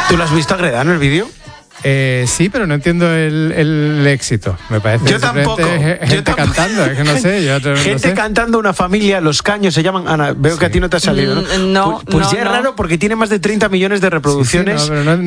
¿Tú lo has visto, Agreda, en el vídeo? Sí, pero no entiendo el éxito. Me parece yo tampoco. Gente cantando, es que no sé. Gente cantando, una familia, Los Caños se llaman. Ana, veo que a ti no te ha salido, ¿no? No, pues ya es raro porque tiene más de 30 millones de reproducciones. Sí, no